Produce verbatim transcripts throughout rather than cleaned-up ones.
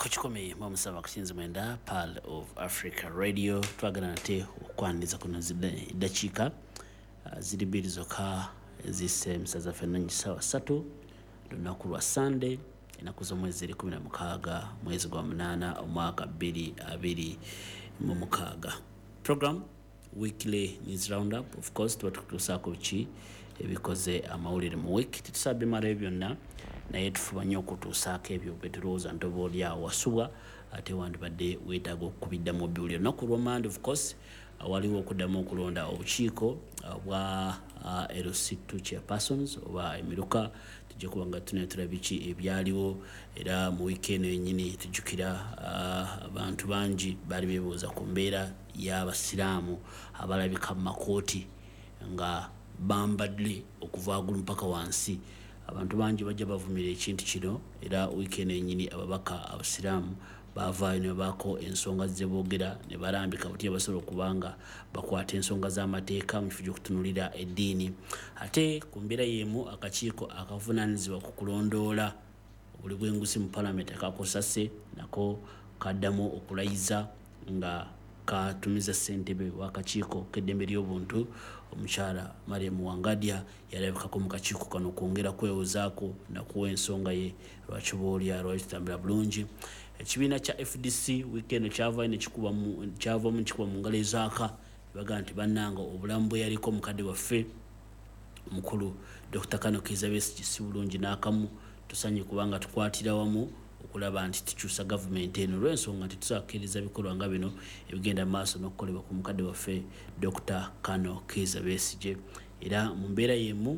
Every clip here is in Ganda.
kuchikomeye mwamusaba kusinzi mwenda Pearl of Africa Radio twagana nate okwandiza kuno zidachika uh, ziri biri zoka zise msaza fenanyi sawa satu lunaku lwa Sunday enaku z'omwezi eri kumi na mukaaga mwezi gwa munana omwaka bbiri abiri mu mukaaga. Program weekly news roundup, of course tuba tukutuusaako biki ebikoze amawulire mu week tetusabye mara byonna naye tufuba nnyo okutuusaako ebyo bwe tulowooza nti oba oli awo wasubwa ate wandibadde weetaaga okukubiddamu biwulire. Olunaku lwa Monday of course waliwo okuddamu okulonda obukiiko bwa L C two chairpersons oba emiruka tujja kuba nga tunetula biki ebyaliwo era mu weekend yennyini tujjukira abantu bangi bali beebuuza ku mbeera y'abasiraamu abalabika mu makooti nga bambadde okuva waggulu mpaka wansi. Abantu bangi bajja bavumira ekintu kino era weekend yennyini ababaka abasiraamu bavaayo ne baako ensonga ze boogera ne balambika buti basobola okubanga bakwata ensonga z'amateeka mu kifo gy'okutunulira eddiini. Ate ku mbeera y'emu akakiiko akavunaanyizibwa ku kulondoola obuli bw'enguzi mu palamenti akakosase nako kaddamu okulayiza nga katumiza ssentebe w'akakiiko k'eddembe ly'obuntu omukyala Mariam Wangadya yalabikako mu kakiiko kano kwongera kwewozaako nakuwa ensonga ye lwaki boolya lwaki tutambula bulungi. Ekibiina kya F D C weekend kyava ne kikuba mu kyava mu kikuba mu ngalo ezaaka baga nti bannanga obulamu bwe yaliko mukadde waffe mukulu Doctor Kano Kizza Besigye si bulungi n'akamu tusanye kubanga tukwatira wamu okulaba nti tukyusa government eno olw'ensonga nti tusakkiriza bikolwa nga bino ebigenda maaso n'okukolebwa ku mukadde waffe Doctor Kano Kizza Besigye. Era mu mbeera y'emu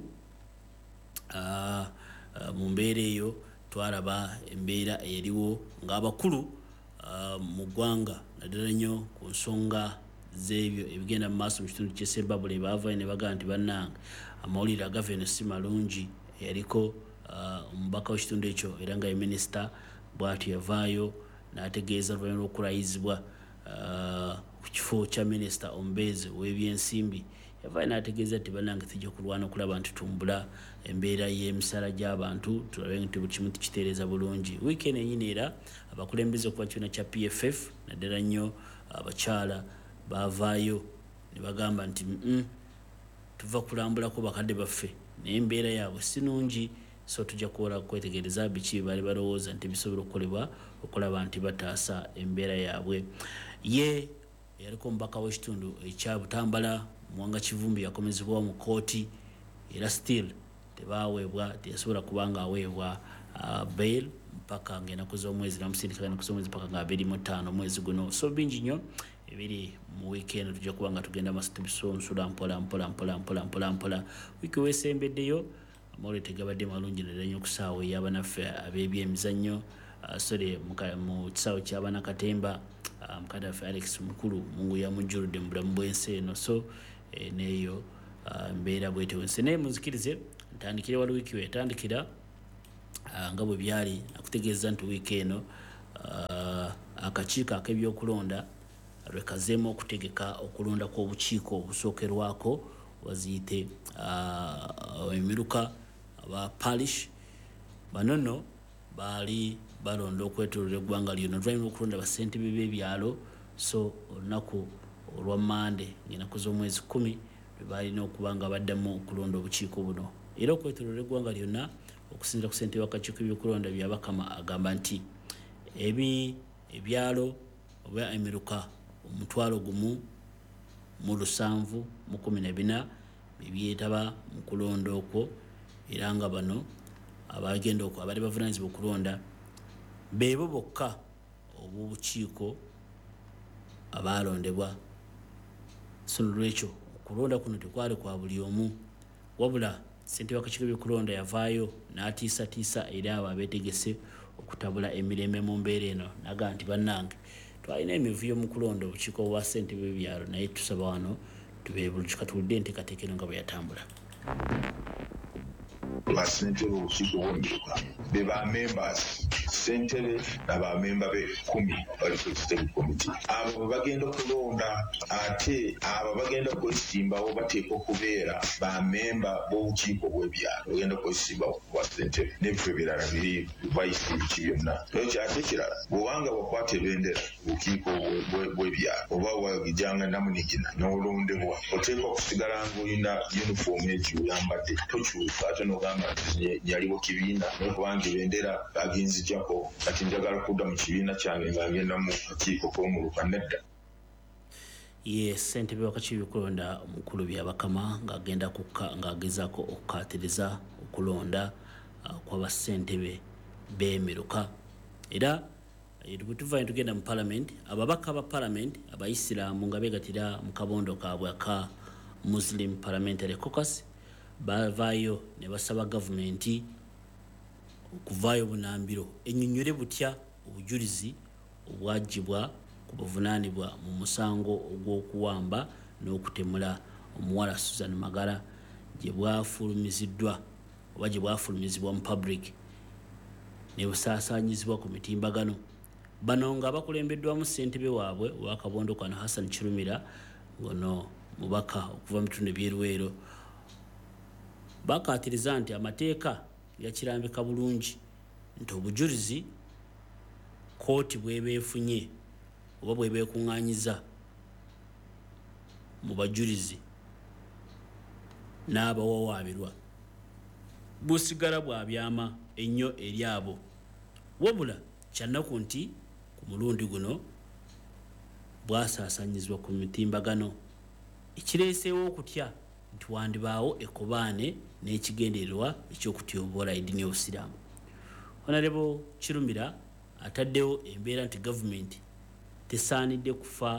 uh, uh, mu mbeera eyo twaraba embeera eriwo ng'abakulu uh, mu ggwanga naddala nnyo ku nsonga z'ebyo ebigenda mu maaso mu kitundu ky'e Zimbabwe baavayo ne bagaa nti bannanga amawulire agava eno si malungi. Yaliko uh, omubaka w'ekitundu ekyo era nga ye minisita bw'atyo yavaayo n'ategeeza oluvannyuma lw'okulayizibwa uh, ku kifo kya minisita omubeezi w'ebyensimbi yavaayo n'ategeeza nti bannange tujja kulwana okulaba nti tumbula embeera y'emisala gy'abantu tulabe nti buli kimu tukitereeza bulungi. Weekend ennyini era abakulembeze okuva kibiina kya P F F naddala nnyo abakyala baavaayo ne bagamba nti mm, tuva kulambulako bakadde baffe naye embeera yaabwe si nungi so tujja kuwola kwetegereza biki bali balowooza nti bisobola okukolebwa okulaba nti bataasa embeera yaabwe. Ye yaliko omubaka w'ekitundu ekya Butambala Mwanga Kivumbi yakomezebwa mu kooti era still tebaweebwa teyasobola kubanga aweebwa uh, bail mpaka ng'ennaku z'omwezi namusindika ennaku z'omwezi mpaka nga abiri mu ttaano omwezi guno. So bingi nnyo ebiri mu weekend tujja kuba nga tugenda masitubisonsula mpola mpola mpola mpola mpola mpola. Wiiki weesembeddeyo amawulire tegabadde malungi naddala nnyo ku ssaawa ey'abanaffe ab'ebyemizannyo uh, sorry mu kisaawe ky'abaana Katemba uh, mukadde waffe Alex Mukulu Mungu yamujjuludde mu bulamu bw'ensi eno so e, neeyo uh, mbeera bwetewense naye muzikirize ntandikire wali wiiki wetandikira uh, nga bwe byali nakutegeeza nti wiiki eno uh, akakiiko ak'ebyokulonda lwekazeemu okutegeka okulonda kw'obukiiko obusookerwako waziyite uh, emiruka aba parish bano nno baali balonda okwetoolera eggwanga lyonna oluvannyuma okulonda bassentebe b'ebyalo. So olunaku olwa Monday ng'ennaku z'omwezi kumi lwe baalina okuba nga baddamu okulonda obukiiko buno era okwetoolera eggwanga lyonna okusinziira ku ssentebe w'akakiiko ebyokulonda byabakama agamba nti ebi ebyalo oba emiruka omutwalo gumu mu lusanvu mu kumi na bina bibyetaba mu kulonda okwo era nga bano abagenda okwo abali bavunaanyizibwa okulonda beebo bokka obw'obukiiko abaalondebwa. So lwekyo okulonda kuno tekwali kwa buli omu wabula ssentebe w'akakiiko ebyokulonda yavaayo n'atiisatiisa era abo abeetegese okutabula emirembe mu mbeera eno naga nti bannange twalina emivuyo mu kulonda obukiiko bwa ssentebe b'ebyalo naye tusaba wano tubeebulukika tuwulidde enteekateeka eno nga bwe yatambula. Bassentebe b'obukiiko bw'emiruka be ba members ssentebe n'abamemba be kumi bali ku executive committee. Abo bagenda okulonda ate abo bagenda kwesimbawo bateekwa okubeera bamemba b'obukiiko bw'ebyalo bagenda kwesimbawo kuba ssentebe n'ebifo ebirala biri bayisi biki byonna. Ekyo ate kirala bw'obanga wakwata ebendera obukiiko bw'ebyalo oba wagijanga namunigina n'olondebwa oteekwa okusigala ng'olina yunifoomu egyo oyambadde tokyuka ate n'ogamba nti yaliwo kibiina n'okubanga ebendera aginzijjako kati njagala kudda mu kibiina kyange nga ngenda mu kakiiko k'omuluka nedda. Ye ssentebe w'akakiiko k'okulonda omukulu Byabakama ng'agenda ng'agezaako okukaatiriza okulonda kw'abassentebe b'emiruka. Era bwe tuva ne tugenda mu Parliament, ababaka ba Parliament abayisiraamu nga beegatira mu kabondo kaabwe aka Muslim Parliamentary Caucus bavaayo ne basaba gavumenti okuvaayo bunambiro ennyonnyole butya obujulizi obwagibwa ku buvunaanibwa mu musango ogw'okuwamba n'okutemula omuwala Susan Magala gye bwafulumiziddwa oba gye bwafulumizibwa mu public ne busaasaanyizibwa ku mitimbagano. Bano nga bakulembeddwamu ssentebe waabwe owa kabondo kano Hassan Kirumira ngono mubaka okuva mu bitundu by'Eruweero bakaatiriza nti amateeka yakirambika bulungi nti obujulizi kooti bwebeefunye oba bwebeekuŋŋaanyiza mu bajulizi n'abawawaabirwa busigala bwa byama ennyo eri abo. Wabula kyannaku nti ku mulundi guno bwasaasaanyizibwa ku mitimbagano ekireeseewo okutya nti wandibaawo ekobaane n'ekigendererwa ekyokutyoboola eddiini y'obusiraamu. Honorable Kirumira ataddewo embeera nti gavumenti tesaanidde kufa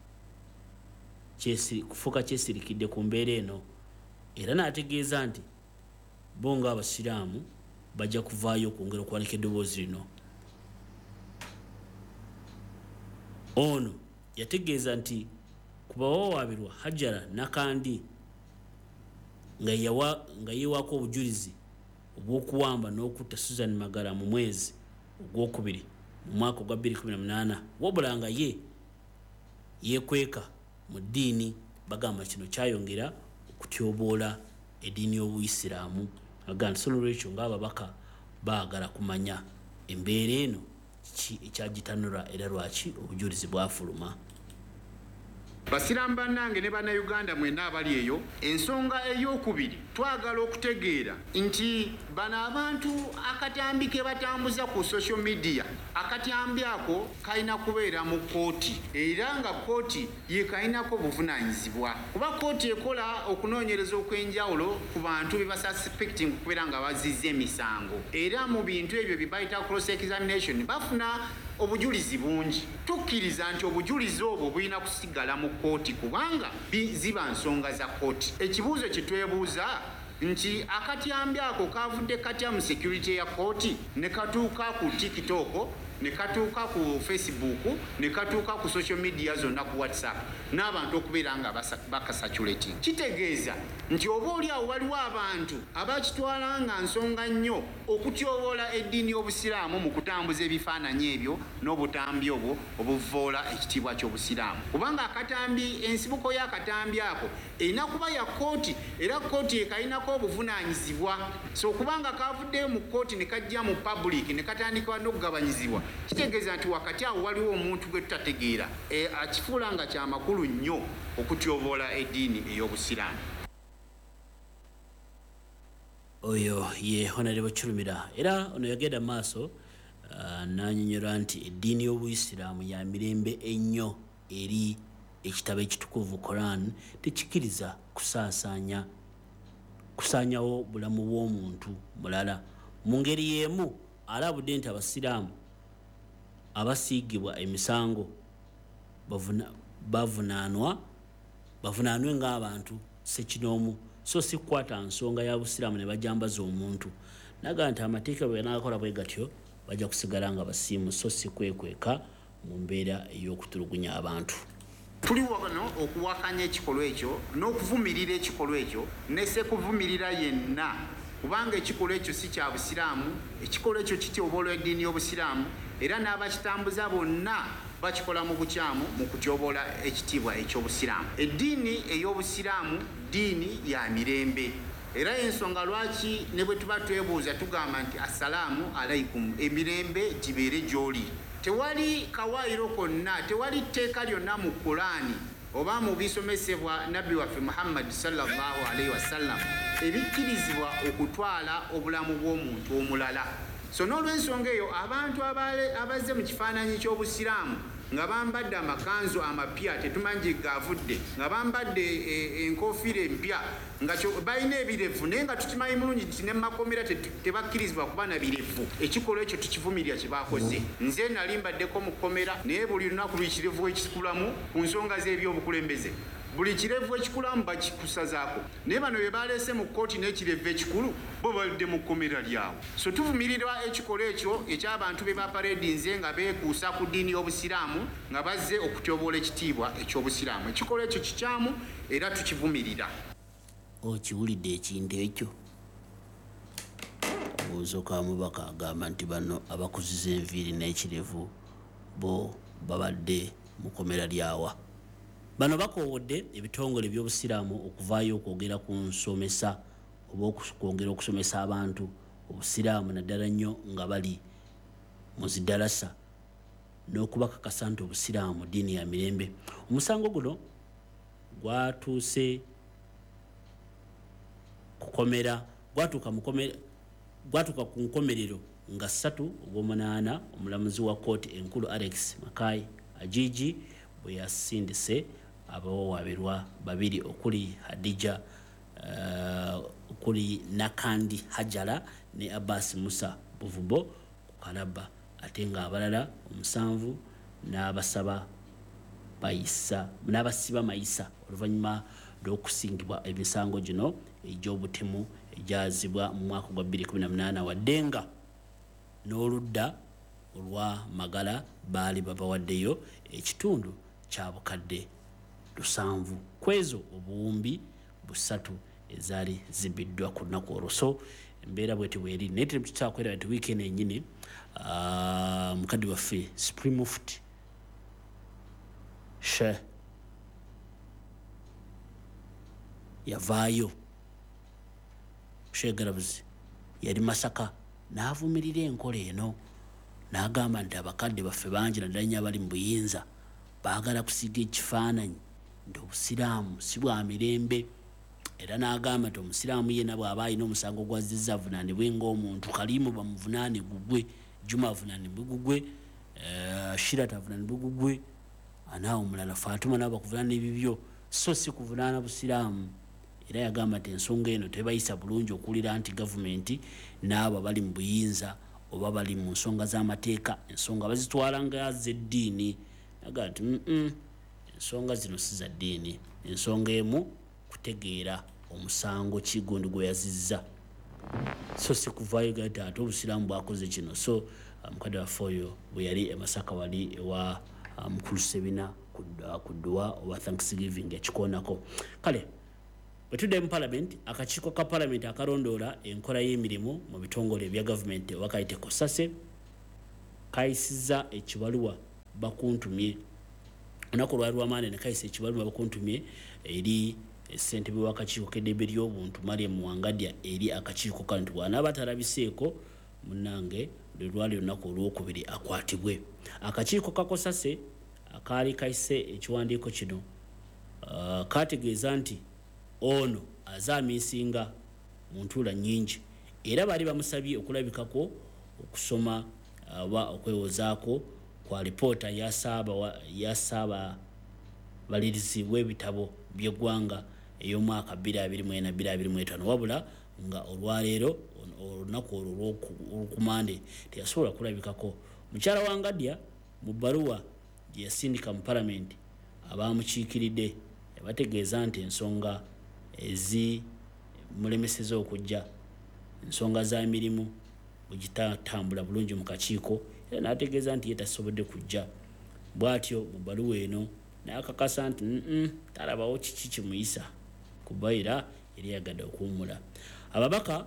kufuuka kyesirikidde ku mbeera eno era n'ategeeza nti bo ng'abasiraamu bajja kuvaayo okwongera okuwanika eddoboozi lino. Ono yategeeza nti ku bawawaabirwa Hajara Nakandi nga yeewaako obujulizi obw'okuwamba n'okutta Susan Magala mu mwezi ogwokubiri mu mwaka ogwa bbiri kumi na munaana wabula nga ye yeekweka mu ddiini bagamba kino kyayongera okutyoboola eddiini y'Obuyisiraamu agamba nti olw'ekyo ng'ababaka baagala kumanya embeera eno ki ekyagitanula era lwaki obujulizi bwafuluma. Basiraamu bannange ne bannayuganda mwenna abali eyo, ensonga ey'okubiri twagala okutegeera nti bano abantu akatambi ke batambuza ku social media akatambi ako kalina kubeera mu kooti era nga kooti ye kalinako obuvunaanyizibwa kuba kooti ekola okunoonyereza okw'enjawulo ku bantu be basuspecting okubeera nga bazizza emisango era mu bintu ebyo bye bayita cross examination bafuna obujulizi bungi. Tukkiriza nti obujulizi obwo bulina kusigala mu kooti kubanga ziba nsonga za kooti. Ekibuuzo kye twebuuza nti akatyambi ako kavudde katya mu security ya kooti ne katuuka ku TikTok ne katuuka ku Facebook ne katuuka ku social media zonna ku WhatsApp n'abantu okubeera nga bakasatulating. Kitegeeza nti oba oliawo waliwo abantu abakitwala nga nsonga nnyo okutyoboola eddiini y'Obusiraamu mu kutambuza ebifaananyi ebyo n'obutambi obwo obuvvoola ekitiibwa ky'Obusiraamu kubanga akatambi ensibuko y'akatambi ako erina kuba ya kooti era kooti ekalinako obuvunaanyizibwa. So kubanga kavuddeyo mu kooti ne kajja mu public ne katandikwa n'okugabanyizibwa kitegeeza nti wakati awo waliwo omuntu gwe tutategeera e, akifuula nga kyamakulu nnyo okutyoboola eddiini ey'Obusiraamu. Oyo ye Honorable Kirumira era ono yagenda maaso uh, n'annyonnyola nti eddiini y'Obuyisiraamu ya mirembe ennyo eri ekitabo ekitukuvu Quran tekikkiriza kusaasaanya kusaanyawo bulamu bw'omuntu mulala. Mu ngeri y'emu alabudde nti abasiraamu abasiigibwa emisango bavunaanwa bavunaanwe ng'abantu sekinoomu so si kukwata nsonga ya busiraamu ne bajambaza omuntu. Naga nti amateeka bwe nagakola bwe gatyo bajja kusigala nga basiimu so si kwekweka mu mbeera ey'okutulugunya abantu. Tuli wano okuwakanya ekikolwa ekyo n'okuvumirira ekikolwa ekyo ne se kuvumirira yenna kubanga ekikolwa ekyo si kya busiraamu, ekikolwa ekyo kityoboola eddiini y'obusiraamu, era n'abakitambuza bonna bakikola mu bukyamu mu kutyoboola ekitiibwa eky'obusiraamu. Eddiini ey'obusiraamu ddiini ya mirembe, era ensonga lwaki ne bwe tuba twebuuza tugamba nti assalaamu alaikum, emirembe gibeere gy'oli. Tewali kawaayiro konna, tewali tteeka lyonna mu Qur'ani oba mu bisomesebwa nabbi waffe Muhammad sallallahu alaihi wasallam ebikkirizibwa okutwala obulamu bw'omuntu omulala. So n'olw'ensonga eyo abantu abazze mu kifaananyi ky'obusiraamu nga bambadde amakanzu amapya tetumanyi gavudde, nga bambadde enkofiira empya, nga balina ebirevu, naye nga tukimanyi mulungi nti ne makomera tebakkirizibwa kuba na birevu. Ekikolwa ekyo tukivumirira kye baakoze. Nze nali mbaddeko mu kkomera, naye buli lunaku buli kirevu ekikulamu ku nsonga z'ebyobukulembeze, buli kirevu ekikulamu bakikusazaako, naye bano bye baleese mu kkooti n'ekirevu ekikulu bo balidde mu kkomera lyabwe. So tuvumirira ekikolwa ekyo eky'abantu be baparedinze nga beekuusa ku ddiini y'obusiraamu nga bazze okutyoboola ekitiibwa eky'obusiraamu. Ekikolwa ekyo kikyamu era tukivumirira. Okiwulidde ekintu ekyo? Obuuzo mubaka agamba nti bano abakuziza enviiri n'ekirevu bo babadde mu kkomera lyawa. Bano bakoowodde ebitongole by'obusiraamu okuvaayo okwogera ku nsomesa oba okwongera okusomesa abantu obusiraamu naddala nnyo nga bali mu zidalasa n'okubakakasa nti obusiraamu ddiini ya mirembe. Omusango guno gwatuuse kukomera gwatuuka mukomera gwatuuka ku nkomerero nga ssatu ogw'omunaana omulamuzi wa kkooti enkulu Alex Makai Ajiji bwe yasindise abawawaabirwa babiri okuli Hadija uh, okuli Nakandi Hajara ne Abbas Musa Buvubo ku Kalaba, ate nga abalala omusanvu n'abasaba bayisa n'abasiba mayisa oluvannyuma lw'okusingibwa emisango gino egy'obutemu egyazibwa mu mwaka gwa bbiri kumi na munaana wadde nga n'oludda olwa Magala baali babawaddeyo ekitundu kya bukadde lusanvu kwezo obuwumbi busatu ezaali zibiddwa ku lunaku olwo. So embeera bweti bweri naye tetutakwera nti weekend ennyini uh, mukadde waffe Supreme Mufti Sheikh yavaayo, Sheikh Garabuzi yali Masaka n'avumirira enkola eno n'agamba nti abakadde baffe bangi naddala nnyo abali mu buyinza baagala kusiga ekifaananyi nti obusiraamu si bwa mirembe, era n'agamba nti omusiraamu yenna bw'aba alina omusango gw'azizza avunaanibwe ng'omuntu, Kalimu bamuvunaane gugwe, Juma avunaanibwe gugwe, uh, Shirata avunaanibwe gugwe, anaawo omulala Fatuma nabo bakuvunaana ebibyo, so si kuvunaana busiraamu. Era yagamba nti ensonga eno tebayisa bulungi okuwulira nti gavumenti n'abo bali mu buyinza oba bali mu nsonga z'amateeka ensonga bazitwala nga z'eddiini. Naga nti mm ensonga zino si za ddiini, ensonga emu kutegeera omusango Kigundu gwe yazizza, so si kuvaayo gati ate obusiraamu bwakoze kino. So mukadde waffe oyo bwe yali e Masaka wali ewa mukulu Sebina ku dduwa oba Thanksgiving ekikoonako. Kale bwetudde mu Parliament, akakiiko ka Parliament akalondoola enkola y'emirimu mu bitongole ebya gavumenti oba kayite Kosase kayisizza ekibaluwa bakuntumye olunaku lwali lw'amaanyi ne kayisa ekibaluwa bakuntumye eri ssentebe w'akakiiko k'eddembe ly'obuntu Mariam Wangadya eri akakiiko kano nti bw'anaaba atalabiseeko munnange lwe lwali olunaku olwokubiri akwatibwe. Akakiiko ka Kosase akaali kayise ekiwandiiko kino uh, kategeeza nti ono azaamiisinga mu ntuula nnyingi era baali bamusabye okulabikako okusoma oba uh, okwewozaako kwa lipoota ya saaba ya saaba balirizi w'ebitabo by'eggwanga ey'omwaka bbiri abiri mu ena bbiri abiri mu etaano, wabula nga olwaleero olunaku olwo olwokumande teyasobola kulabikako. Mukyala wa Wangadya mu bbaluwa gye yasindika mu Parliament abaamukiikiridde yabategeeza nti ensonga ezi mulemeseza okujja ensonga za mirimu bwegitatambula bulungi mu kakiiko, era n'ategeeza nti ye tasobodde kujja. Bw'atyo mu bbaluwa eno n'akakasa nti mm talabawo kiki kimuyisa kuba era yali yagadde okuwummula. Ababaka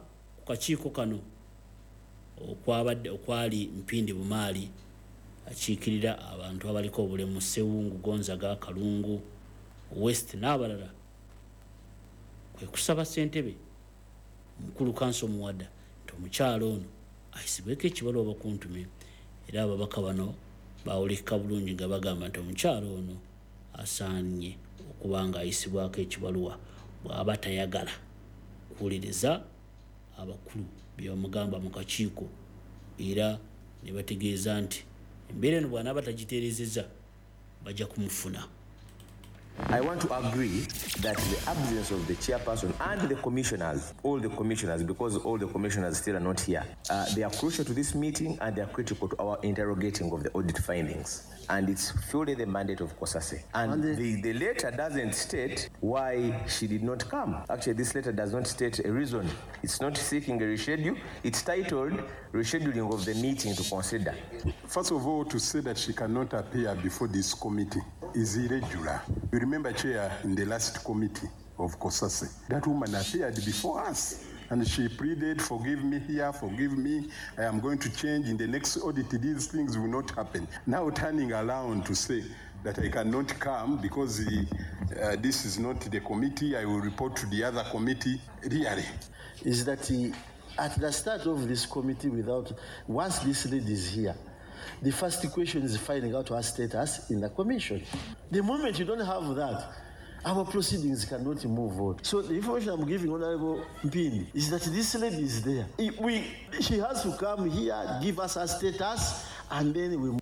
kakiiko kano okwabadde okwali Mpindi Bumaali akiikirira abantu abaliko obulemu Ssewungu Gonzaga Kalungu West n'abalala kwe kusaba ssentebe mukulu kanso Muwada nti omukyalo ono ayisibweko ekibalwa bakuntume era ababaka bano bawulika bulungi nga bagamba nti omukyalo ono asaanye okuba nga ayisibwako ekibalwa bw'aba tayagala kuwuliriza abakulu by'omugamba mu kakiiko era ne bategeeza nti embeera eno bw'anaaba tagitereezezza bajja kumufuna. I want to agree that the absence of the chairperson and the commissioners, all the commissioners, because all the commissioners still are not here, uh, they are crucial to this meeting and they are critical to our interrogating of the audit findings. And it's fully the mandate of COSASE. And, and the, the letter doesn't state why she did not come. Actually, this letter does not state a reason. It's not seeking a reschedule. It's titled Rescheduling of the Meeting to Consider. First of all, to say that she cannot appear before this committee is irregular. You remember, Chair, in the last committee of COSASE, that woman appeared before us. And she pleaded, forgive me here, forgive me, I am going to change. In the next audit, these things will not happen. Now turning around to say that I cannot come because the, uh, this is not the committee, I will report to the other committee. Really? Is that he, at the start of this committee, without, once this lady is here, the first question is finding out her status in the commission. The moment you don't have that, our proceedings cannot move on. So the information I'm giving Honorable Mpindi is that this lady is there. If we, she has to come here, give us her status, and then we.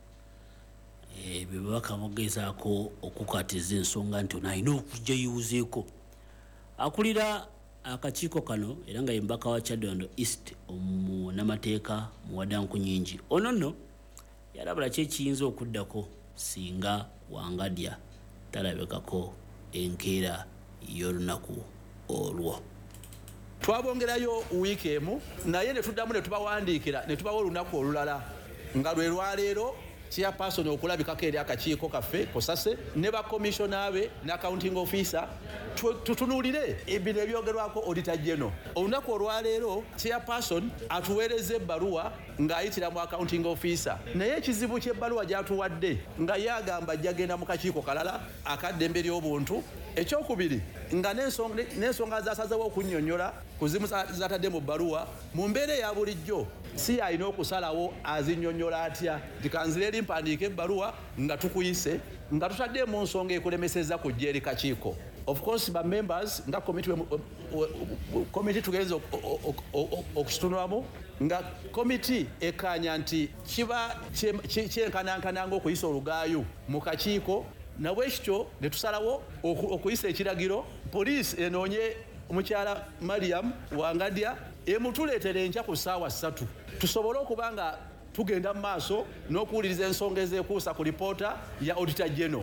Bibaka mugezaako okukatiza ensonga nti onaayina okugyeyiwuzeeko. Akulira akakiiko kano era nga ye mbaka wa Kyaddondo East omunnamateeka Muwadankunyingi. Ono nno yalabula ki ekiyinza okuddako singa Wangadya talabekako enkeera y'olunaku olwo. Twabongerayo wiiki emu naye ne tuddamu ne tubawandiikira ne tubawa olunaku olulala nga lwe lwaleero chairperson okulabikako eri akakiiko kaffe COSASE ne bakomishona be ne accounting officer tutunuulire ebintu ebyogerwako auditor general. Olunaku olwaleero chairperson atuweereza ebbaluwa ng'ayitira mu accounting officer naye ekizibu ky'ebbaluwa gy'atuwadde nga yagamba jjagenda mu kakiiko kalala akaddembe ly'obuntu. Ekyokubiri nga n'ensonga zasazewo okunnyonnyola ku zimu zatadde mu bbaluwa mu mbeera eya bulijjo si alina okusalawo azinnyonnyola atya nti kanzira eri mpandiika ebbaluwa nga tukuyise nga tutadde mu nsonga ekulemeseza kujja eri kakiiko. Of course ba members nga committee committee tugenze okukitunulamu nga committee ekanya nti kiba kyenkanankananga okuyisa olugaayo mu kakiiko na bwekityo ne tusalawo okuyisa ekiragiro poliisi enoonye omukyala Mariam Wangadya emutuleetera enkya ku ssaawa ssatu tusobole okuba nga tugenda mu maaso n'okuwuliriza ensonga ezeekuusa ku lipoota ya auditor general.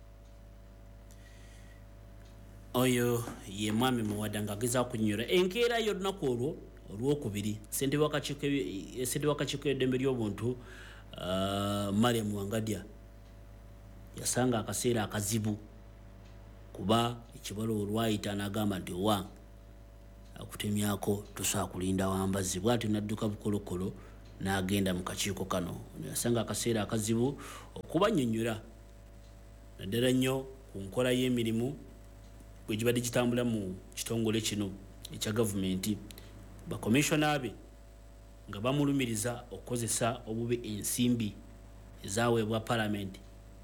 Oyo ye mwami Muwada ng'agezaako kunnyonnyola enkeera y'olunaku olwo olwokubiri ssentebe w'akakiiko eddembe ly'obuntu Mariam Wangadya yasanga akaseera akazibu kuba ekibalo olwayita n'agamba nti owa akutemyako tosobola kulinda wambazi bw'ati n'adduka bukolokolo n'agenda mu kakiiko kano. Yasanga akaseera akazibu okubannyonnyola naddala nnyo ku nkola y'emirimu bwe gibadde gitambula mu kitongole kino ekya gavumenti. Bakomishona be nga bamulumiriza okukozesa obubi ensimbi ezaweebwa palamenti.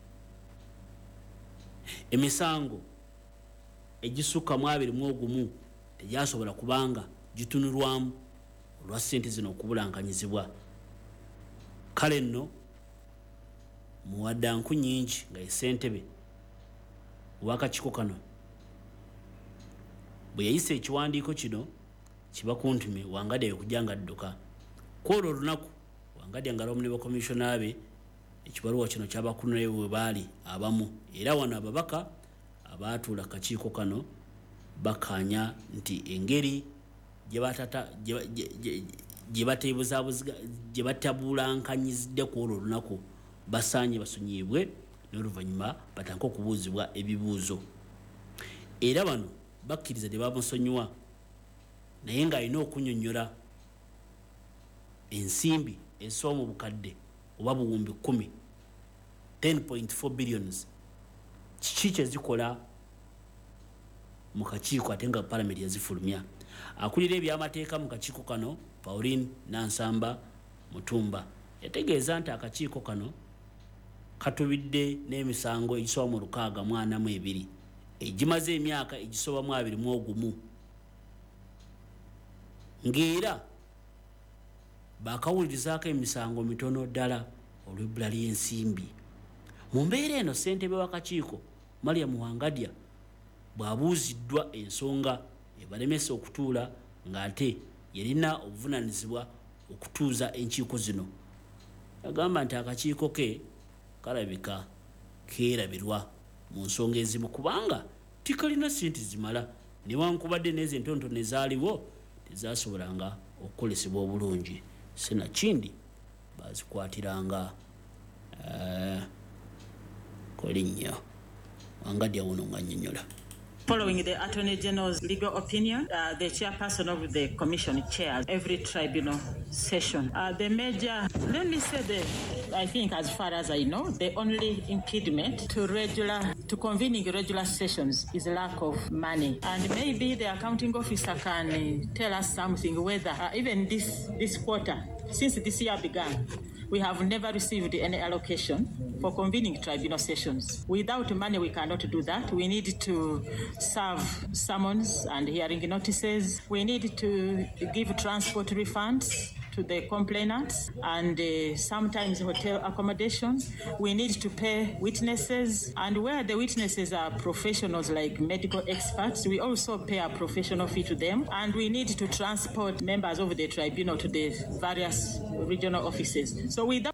Emisango egisukka mu abiri mu ogumu tegyasobola kubanga gitunulwamu olwa ssente zino okubulankanyizibwa. Kale nno Muwadankunyingi nga ye ssentebe w'akakiiko kano bwe yayisa ekiwandiiko kino kibakuntume Wangadya okujja nga adduka kwolwo olunaku Wangadya nga lomu ne bakomishona be ekibaluwa kino kyabakunule bwe baali abamu era wano ababaka abaatuula kakiiko kano bakanya nti engeri gye batabulankanyizidde ku olwo olunaku basaanye basonyiyibwe n'oluvannyuma batandike okubuuzibwa ebibuuzo. Era bano bakkiriza ne bamusonyiwa naye ng'alina okunyonnyola ensimbi ezisoba mu bukadde oba buwumbi kumi ten point four billions kiki kyezikola mu kakiiko ate nga palamenti yazifulumya. Akulira ebyamateeka mu kakiiko kano Pauline Nansamba Mutumba yategeeza nti akakiiko kano katubidde n'emisango egisoba mu lukaaga mu ana mu ebiri egimaze emyaka egisoba mu abiri mu ogumu ng'era bakawulirizaako emisango mitono ddala olw'ebbula ly'ensimbi. Mu mbeera eno ssentebe w'akakiiko Mariam Wangadya bw'abuuziddwa ensonga ebalemesa okutuula ng'ate yalina obuvunaanyizibwa okutuuza enkiiko zino, agamba nti akakiiko ke kalabika keerabirwa mu nsonga ezimu kubanga tikalina sente zimala newankubadde n'ezo entonotono ezaaliwo tezasobolanga okukolesebwa obulungi. Sinakindi bazikwatiranga uh, kolinnya Wangadya wuno nga nnyonnyola. Following the Attorney General's legal opinion, uh, the chairperson of the commission chairs every tribunal session. Uh, the major, let me say the, I think as far as I know, the only impediment to regular, to convening regular sessions is lack of money. And maybe the accounting officer can uh, tell us something whether uh, even this, this quarter, since this year began, we have never received any allocation for convening tribunal sessions. Without money, we cannot do that. We need to serve summons and hearing notices. We need to give transport refunds to the complainants and uh, sometimes hotel accommodation. We need to pay witnesses, and where the witnesses are professionals like medical experts, we also pay a professional fee to them, and we need to transport members of the tribunal to the various regional offices. So without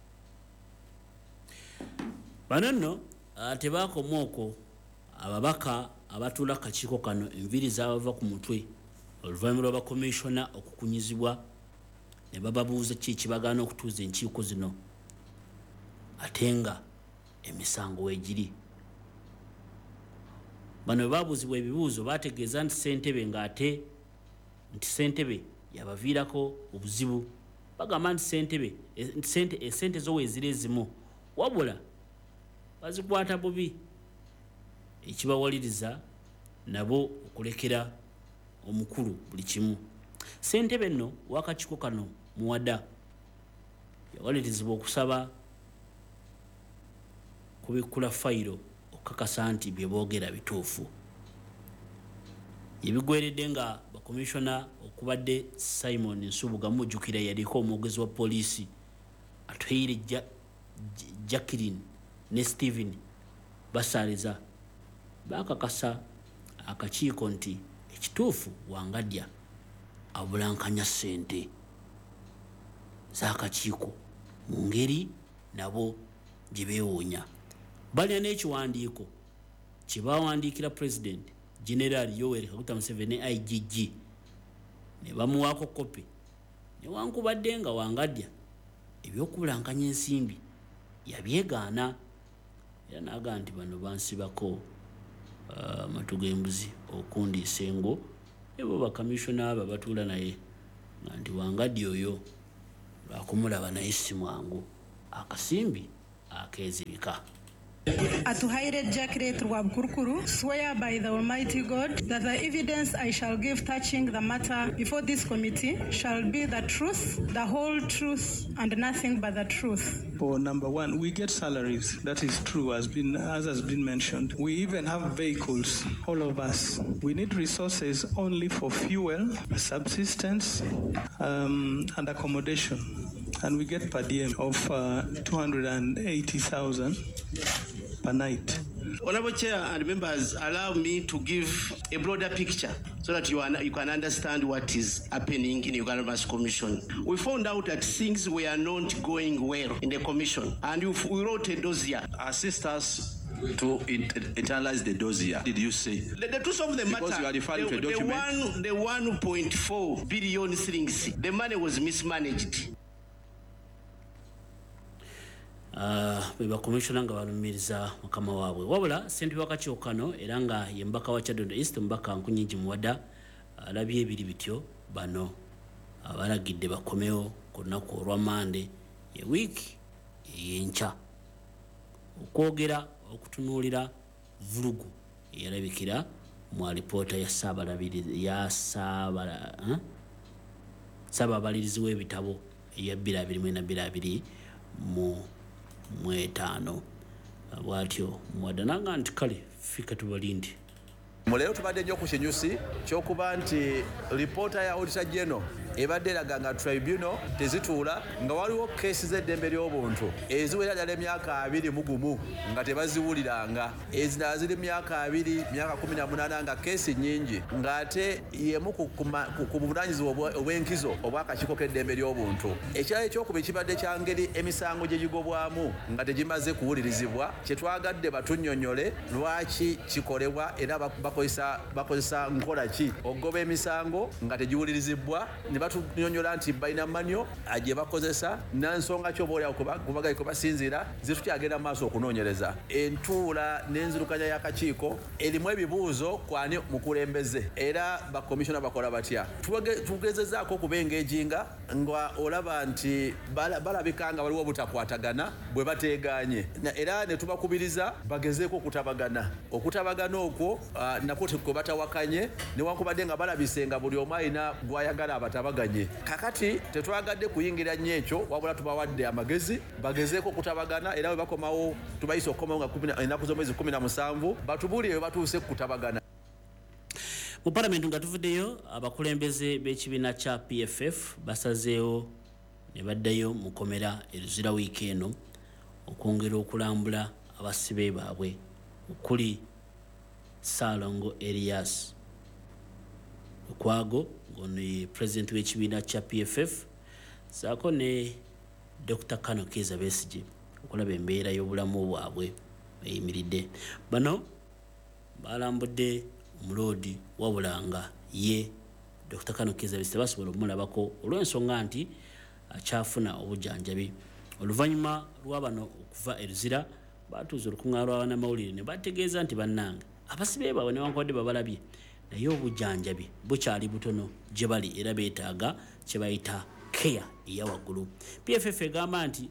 bananno tebakoma okwo ababaka abatuula kakiiko kano enviri zaabava ku mutwe oluvannyuma lw'abakomishona okukunyizibwa ne bababuuza ki kibagaana okutuuza enkiiko zino ate nga emisango weegiri. Bano bwe babuuzibwa ebibuuzo bategeeza nti ssentebe ng'ate nti ssentebe yabaviirako obuzibu. Bagamba nti ssentebe esente zo weezira ezimu wabula bazikwata bubi ekibawaliriza nabo okulekera omukulu buli kimu. Ssentebe nno w'akakiiko kano Muwada yawalirizibwa okusaba kubikkula fayiro okukakasa nti bye boogera bituufu. Yebigweredde nga bakomishona okubadde Simon Nsubuga mujjukira yaliko omwogezi wa poliisi Atwire Jacqueline ne Stephen basaaliza bakakasa akakiiko nti ekituufu Wangadya abulankanya ssente z'akakiiko mu ngeri nabo gye beewuunya. Balina n'ekiwandiiko kye baawandiikira President General Yoweri Kaguta Museveni I G G ne bamuwaako kopi newankubadde nga Wangadya ebyokubulankanya ensimbi yabyegaana era n'agaa nti bano bansibako amatu g'embuzi okundiisa engo ebo bakamishona abo batuula naye nga nti Wangadya oyo lwakumulaba naye si mwangu akasimbi akeezibika. Atuhaire Jacqueline Rwabkurukuru, swear by the Almighty God that the evidence I shall give touching the matter before this committee shall be the truth, the whole truth, and nothing but the truth. For number one, we get salaries. That is true, as been as has been mentioned. We even have vehicles, all of us. We need resources only for fuel, subsistence, um, and accommodation. And we get per diem of uh, two hundred eighty thousand per night. Honorable Chair and members, allow me to give a broader picture so that you, are, you can understand what is happening in Uganda Mass Commission. We found out that things were not going well in the commission, and we wrote a dossier. Assist us to internalize the dossier. Did you say? The, the truth of the because matter, you are referring the, to a document. The one, the one point four billion shillings, the money was mismanaged. Uh, beba commissioner nga balumiriza mukama waabwe wabula ssentebe w'akakiiko kano era nga ye mbaka wa Kyadondo East mbaka Nkunyingi Muwada uh, alabye ebiri bityo bano abalagidde bakomewo ku lunaku olwa Mande ye wiiki ey'enkya okwogera okutunuulira vulugu eyalabikira mu alipoota ya Ssaabalabirizi ya Ssaabala eh? Ssaababalirizi w'ebitabo eya bbiri abiri mwenda bbiri abiri mu mwetaano bw'atyo mwadanaga nti kale fika tubalindi. Mulero tubadde nnyo ku kinyusi ky'okuba nti lipoota ya Auditor General ebadde eraga nga tribunal tezituula nga waliwo keesi z'eddembe ly'obuntu eziwera ddala emyaka abiri mu gumu nga tebaziwuliranga, ezirala ziri myaka abiri myaka kumi na munaana nga keesi nnyingi ng'ate yemu ku buvunaanyizibwa obw'enkizo obw'akakiiko k'eddembe ly'obuntu. Ekirala ekyokubiri kibadde kya ngeri emisango gye gigobwamu nga tegimaze kuwulirizibwa, kye twagadde batunnyonnyole lwaki kikolebwa era bakozesa bakozesa nkola ki okugoba emisango nga tegiwulirizibwa, ne batunyonyola nti balina manyo gye bakozesa nansonga kyobaolyawo kubagayi kwe basinziira zitukyagenda mu maaso okunoonyereza. Entuula n'enzirukanya y'akakiiko erimu ebibuuzo kwani mukulembeze era bakomishona bakola batya. Tugezezaako okubengeejinga nga olaba nti balabika nga waliwo obutakwatagana bwe bateeganye, era ne tubakubiriza bagezeeko okutabagana. Okutabagana okwo nakwo kwe batawakanye newankubadde nga balabise nga buli omu alina gw'ayagala abatabaganye. Kakati tetwagadde kuyingira nnyo ekyo, wabula tubawadde amagezi bagezeeko okutabagana era bwe bakomawo tubayise okukomawo nga ennaku z'omwezi kumi na musanvu batubuulire bwe batuuse ku kutabagana. Mu Parliament nga tuvuddeyo abakulembeze b'ekibiina kya P F F basazeewo ne baddayo mu komera eruzira wiiki eno okwongera okulambula abasibe baabwe okuli Salongo Elias Lukwago ngono ye president w'ekibiina kya P F F saako ne Doctor Kano Kizza Besigye okulaba embeera y'obulamu bwabwe eyimiridde. Bano balambudde omuloodi wabulanga ye Doctor Kano Kizza Besigye basobola okumulabako olw'ensonga nti akyafuna obujjanjabi. Oluvannyuma lwa bano okuva eruzira batuuza olukungaana lw'abannamawulire ne bategeeza nti bannange abasibe baabwe newankubadde babalabye naye obujjanjabi bukyali butono gye bali era beetaaga kye bayita care eya waggulu. P F F egamba nti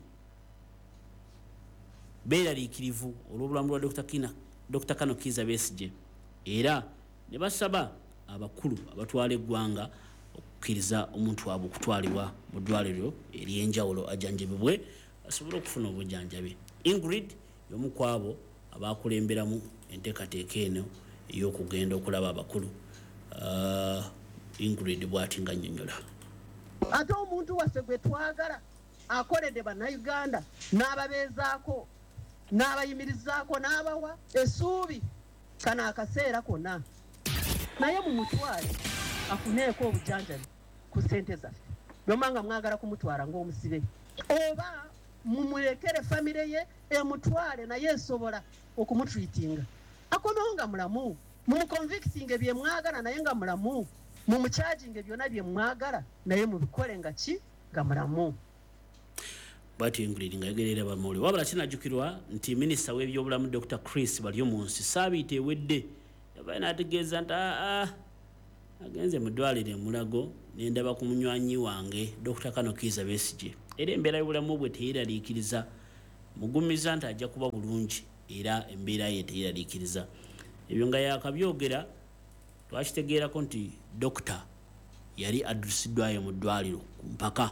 beeraliikirivu olw'obulamu lwa Doctor Kano Kizza Besigye era ne basaba abakulu abatwala eggwanga okukkiriza omuntu waabwe okutwalibwa mu ddwaliro ery'enjawulo ajjanjabibwe asobole okufuna obujjanjabi. Ingrid y'omu ku abo abakulemberamu enteekateeka eno ey'okugenda okulaba abakulu. Uh, Ingrid bw'ati nga nnyonnyola. Ate omuntu waffe gwe twagala akoledde bannayuganda n'ababeezaako n'abayimirizaako n'abawa essuubi kano akaseera konna naye mu mutwale afuneeko obujjanjabi ku ssente zaffe byomanga mwagala kumutwala ng'omusibe oba mumulekere famire ye emutwale naye esobola okumutwitinga akomewo nga mulamu mumukonvictinge bye mwagala naye nga mulamu mumucharginge byonna bye mwagala naye mubikole nga ki nga mulamu. Bwati Ingrid nga yagerera bamuli wabula kinajjukirwa nti minisita w'ebyobulamu Doctor Chris Balyomunsi Ssaabiiti ewedde yabaye n'ategeeza nti aa agenze mu ddwaliro e Mulago n'endaba ku munywanyi wange Doctor Kano Kizza Besigye era embeera y'obulamu bwe teyeeraliikiriza mugumiza nti ajja kuba bulungi era embeera ye teyeeraliikiriza. Ebyo nga yakabyogera twakitegeerako nti dokita yali addusiddwayo mu ddwaliro ku mpaka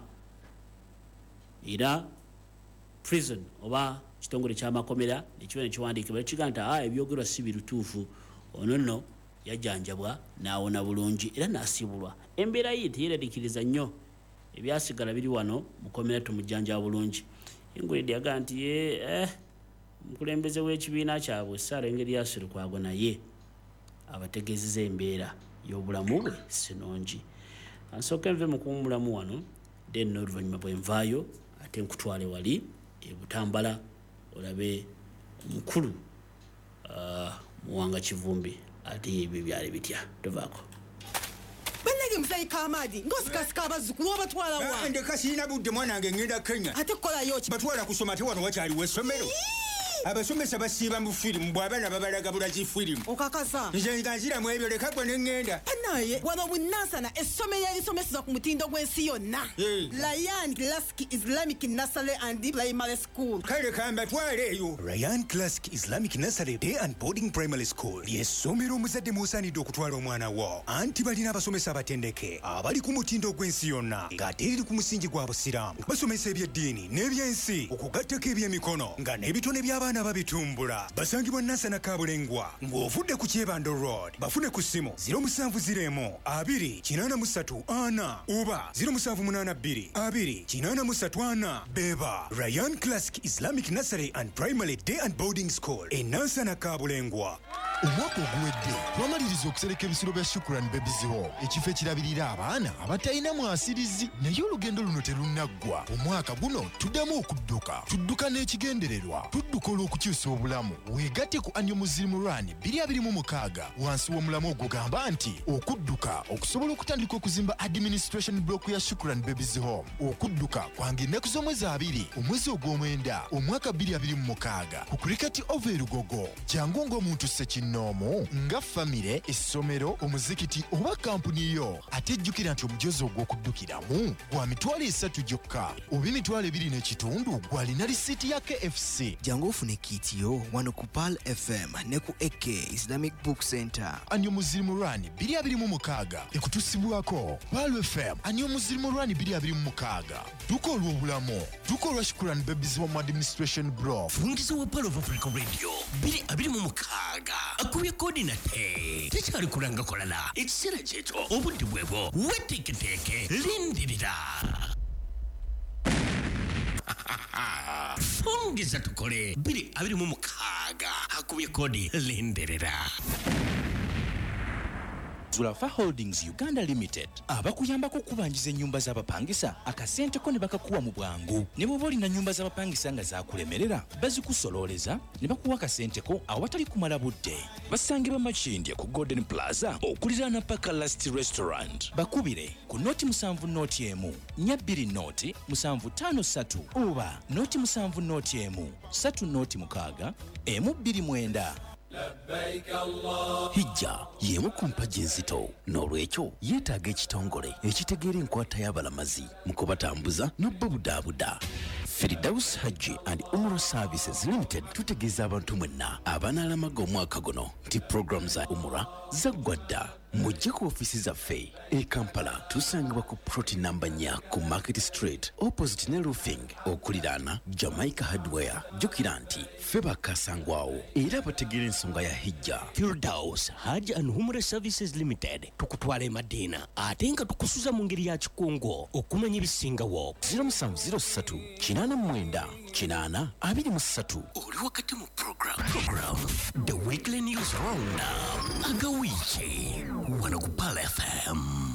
era prison oba kitongole ky'amakomera nekiba nekiwandiikibwa kiga nti a ebyogerwa si bituufu ono nno yajjanjabwa n'awona bulungi era n'asiibulwa. Embeera ye teyeeraliikiriza nnyo ebyasigala biri wano mukomera tumujjanjaba bulungi. Ingrid yagaa nti ye eh, mukulembeze w'ekibiina kyabwe Ssaalongo Elias Lukwago naye abategeezeza embeera y'obulamu bwe sinungi. Ansooka nve mu kuwummulamu wano then n'oluvannyuma bwe nvaayo ate nkutwale wali e Butambala olabe omukulu uh, Muwanga Kivumbi ate ebyo byali bitya tovaako. Bannage musayi Kamadi ngosikasika abazzukulu obatwala wa ndeka sirina budde mwanange ngenda Kenya ate kolayo ki batwala kusoma te wano wakyaliwo essomero abasomesa basiiba mu firimu bw'abaana babalaga bulaki firimu okakasa nze nziramu ebyo leka gwe ne ŋŋenda naye wano bunansana essomero erisomeseza ku mutindo gw'ensi yonna Ryan Classic Islamic Nursery and Primary School kale kambatwale eyo Ryan Classic Islamic Nursery Day and Boarding Primary School ly'essomero omuzadde mw'osaanidde okutwala omwana wo anti balina abasomesa abatendeke abali ku mutindo gw'ensi yonna ng'ate eri ku musingi gwa busiraamu basomesa ebyeddiini n'ebyensi okugattako ebyemikono nga n'ebitone by'abaana babitumbula basangibwa Nansana Kabulengwa ng'ovudde ku Kyebando Road bafune ku ssimu zero seven zero emu abiri kinaana mu ssatu ana oba zero seven munaana bbiri abiri kinaana mu ssatu ana beba Ryan Classic Islamic Nursery and Primary Day and Boarding School e Nansana Kabulengwa. Omwaka oguwedde twamaliriza okusereka ebisolo bya Shukran Babies Home ekifo ekirabirira abaana abatalina mwasirizi naye olugendo luno terunaggwa omwaka guno tuddamu okudduka tudduka n'ekigendererwa tudduka olw'okukyusa obulamu weegatte ku Annual Muslim Run bbiri abiri mu mukaaga wansi w'omulamu ogugamba nti okudduka okusobola okutandika okuzimba administration block ya Shukran Babies Home okudduka kwange ennaku z'omwezi abiri omwezi ogw'omwenda omwaka bbiri abiri mu mukaaga ku Cricket Over Lugogo jangu ng'omuntu ssekinomu nga famire essomero omuzikiti oba kampuni yo ate jjukira nti omujozi ogw'okuddukiramu gwa mitwalo esatu gyokka oba emitwalo ebiri n'ekitundu gwalina lisiiti ya K F C jangu ofune kiitiyo wano ku Pearl F M ne ku A K Islamic Book Center. Annual Muslim Run bbiri abiri mu mukaaga ekutusibwako Pearl F M Annual Muslim Run bbiri abiri mu mukaaga duka olw'obulamu duka olwa Shukran Babies Home Administration Block fungizo wa Pearl of Africa Radio bbiri abiri mu mukaaga akubye kodi nate tekyali kulanga kolala ekiseera kyekyo obudde bwebwo weteeketeeke lindirira fungiza tukole bbiri abiri mu mukaaga akubye kodi lindirira. Zulafa Holdings Uganda Limited abakuyambako okubanjiza ennyumba z'abapangisa akasenteko ne bakakuwa mu bwangu ne bw'oba olina nnyumba z'abapangisa nga zaakulemerera bazikusololeza ne bakuwa akasenteko awatali kumala budde. Basangibwa Makindye ku Golden Plaza okuliraana paka Last Restaurant. Bakubire ku noti musanvu noti emu nnya bbiri noti musanvu ttaano ssatu oba noti musanvu noti emu ssatu noti mukaaga emu bbiri mwenda. Hijja y'emu ku mpagi enzito n'olwekyo yeetaaga ekitongole ekitegeera enkwata y'abalamazi mu kubatambuza n'obbabudaabuda. Firdaus Hajji and Umrah Services Limited tutegeeza abantu mwenna abanaalamaga omwaka guno nti program za Umrah zaggwa dda. Mujje ku ofisi zaffe e Kampala tusangibwa ku ploti namba nnya ku Market Street opposite ne roofing okuliraana Jamaica Hardware. Jjukira nti ffe bakasangwawo era bategeera ensonga ya hijja. Firdaus Hajji and Umrah Services Limited tukutwala e Madiina ate nga tukusuza mu ngeri ya kikungo okumanya ebisingawo. zero seven zero three kinaana mwenda kinaana abiri mu ssatu oli wakati mu program program The Weekly News Roundup agawiiki wano ku Pearl F M.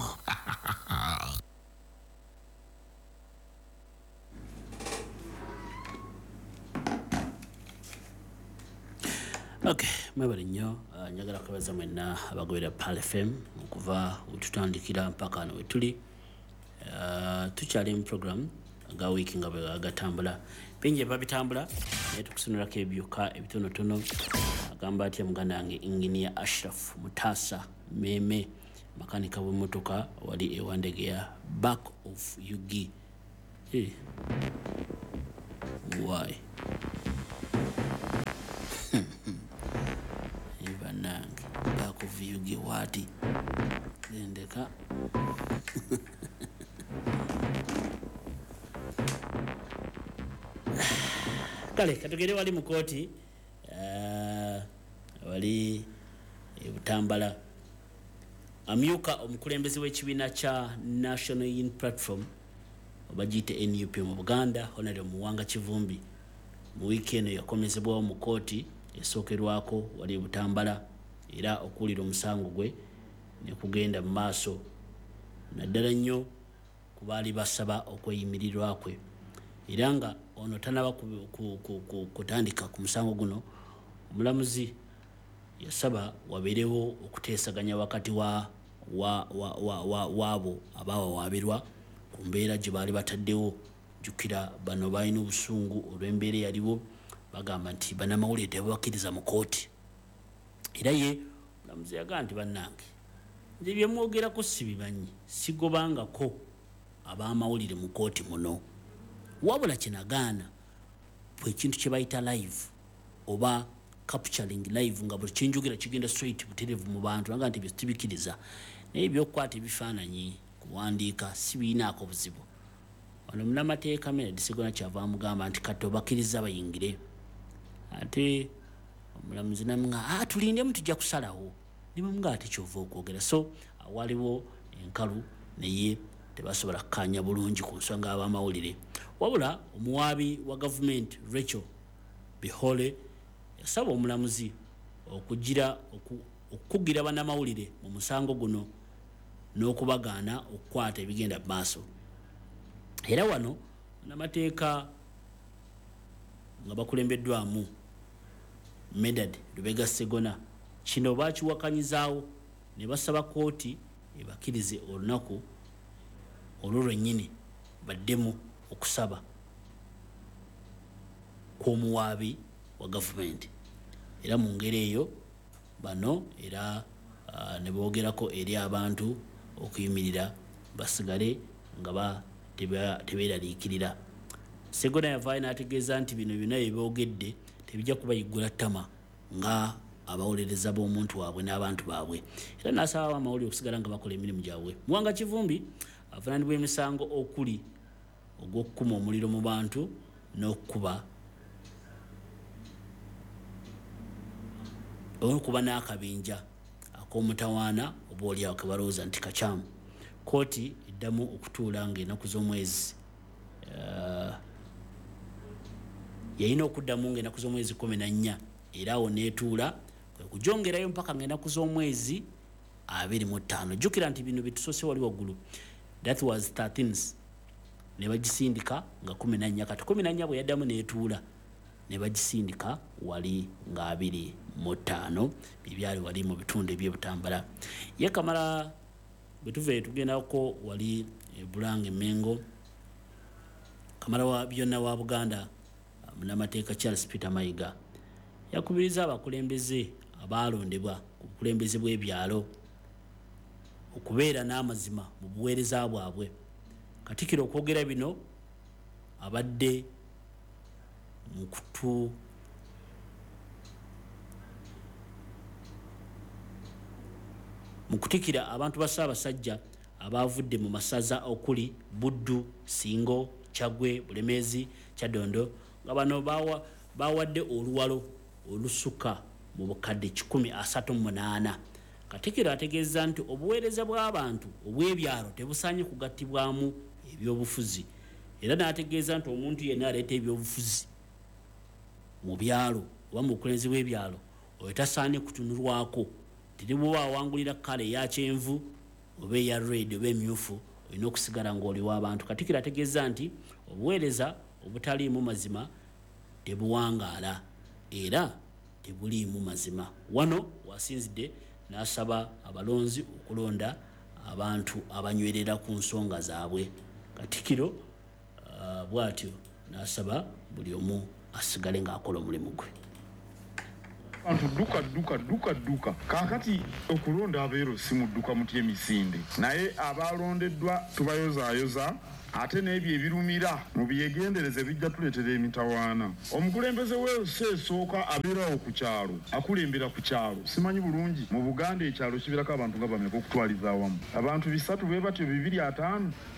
Okay, mwebale nnyo uh, njagala kubaza mwenna abagobera Pearl F M okuva wetutandikira mpaka wano wetuli. Uh, tukyali mu program aga wiki nga bwe agatambula bingi babitambula naye tukusunulako ebyuka ebitonotono. Agamba atya muganda wange Engineer Ashraf Mutasa Meme makanika w'emmotoka wali ewandege ya back of Yugi. Hey. Why? Ibanang back of Yugi wati ndeka. Kale katugere wali mu kooti uh, wali e Butambala amyuka omukulembeze w'ekibiina kya National Unity Platform obagiyite N U P mu Buganda Honorable Muwanga Kivumbi mu weekend yakomezebwawo mu kooti esookerwako wali e Butambala era okuwulira omusango gwe ne kugenda mu maaso naddala nnyo ku baali basaba okweyimirirwa kwe era nga ono tanaba kutandika ku musango guno omulamuzi yasaba waberewo okuteesaganya wakati wa wa wa wa wa wabo abawawaabirwa ku mbeera gye baali bataddewo. Jjukira bano balina obusungu olw'embeera yaliwo bagamba nti bannamawulire tebabakkiriza mu kooti era ye mulamuzi yagamba nti bannange nze bye mwogerako sibimanyi sigobangako ab'amawulire mu kooti muno wabula kinagaana bwe ekintu kye bayita live oba capturing live nga buli kyenjogera kigenda straight butereevu mu bantu naga nti byetubikiriza naye ebyokukwata ebifaananyi kuwandiika si biinaako buzibu wano munnamateeka Medard Sseggona kyava amugamba nti kati obakkiriza bayingire ate omulamuzi namuga ah tulindemu tujja kusalawo nimuga ate kyova okwogera so waliwo enkalu naye tebasobola kukkaanya bulungi ku nsonga ab'amawulire wabula omuwaabi wa gavumenti Rachel Bihole yasaba omulamuzi okugira okukugira bannamawulire mu musango guno n'okubagaana okukwata ebigenda mu maaso era wano n'amateeka nga bakulembeddwamu Medard Lubega Sseggona kino baakiwakanyizaawo ne basaba kooti ebakkirize olunaku olwo lwennyini baddemu okusaba kw'omuwaabi wa gavumenti era mu ngeri eyo bano era uh, ne boogerako eri abantu okuyimirira basigale nga ba tebeeraliikirira. Sseggona yavaayo n'ategeeza nti bino byonna ebyogedde tebijja kubayiggula ttama nga abawolereza b'omuntu waabwe n'abantu baabwe era n'asaba ab'amawulire okusigala nga bakola emirimu gyabwe. Muwanga Kivumbi avunaanibwa emisango okuli ogw'okukuma omuliro mu bantu n'okukuba okuba n'akabinja ak'omutawaana oba oliawo ke balowooza nti kakyamu. Kooti eddamu okutuula ng'ennaku z'omwezi uh, yalina okuddamu ng'ennaku z'omwezi kumi na nnya era awo neetuula kwe kujongerayo mpaka ng'ennaku z'omwezi abiri mu ttaano. Jjukira nti bino bitusoose wali waggulu that was thirteens ne bagisindika nga kumi na nnya kati kumi na nnya bwe yaddamu neetuula ne bagisindika wali nga abiri mu ttaano bibyali wali mu bitundu eby'ebutambala. Ye Kamala bwe tuve tugendako wali Bulanga Mengo Kamala wa byonna wa Buganda munnamateeka Charles Peter Mayiga yakubiriza abakulembeze abaalondebwa ku bukulembeze bw'ebyalo okubeera n'amazima mu buweereza bwabwe. Katikkiro okwogera bino abadde mu kutu mu kutikira abantu ba Ssaabasajja abaavudde mu masaza okuli Buddu, Singo, Kyagwe, Bulemeezi, Kyadondo nga bano bawa bawadde oluwalo olusuka mu bukadde kikumi asatu mu munaana. Katikkiro ategeeza nti obuweereza bw'abantu obw'ebyalo tebusaanye kugattibwamu ebyobufuzi era n'ategeeza nti omuntu yenna aleeta ebyobufuzi mu byalo oba mu bukulembeze bw'ebyalo oyo tasaanye kutunulwako tiri bw'oba awangulira kkala eya kyenvu oba eya red oba emyufu olina okusigala ng'oli w'abantu. Katikkiro ategeeza nti obuweereza obutaliimu mazima tebuwangaala era tebuliimu mazima. Wano wasinzidde n'asaba abalonzi okulonda abantu abanywerera ku nsonga zaabwe. Katikkiro uh, bw'atyo n'asaba buli omu asigale ng'akola omulimu gwe. Antu duka duka duka duka kakati okulonda abeero si mudduka mutya emisinde naye abalondeddwa tubayozaayoza ate n'ebyo ebirumira mu byegendereze bijja tuleetera emitawaana. Omukulembeze w'ensi esooka abeerawo ku kyalo akulembera ku kyalo simanyi bulungi mu Buganda ekyalo kibeerako abantu nga bameka okutwaliza awamu abantu bisatu bwe batyo bibiri ataano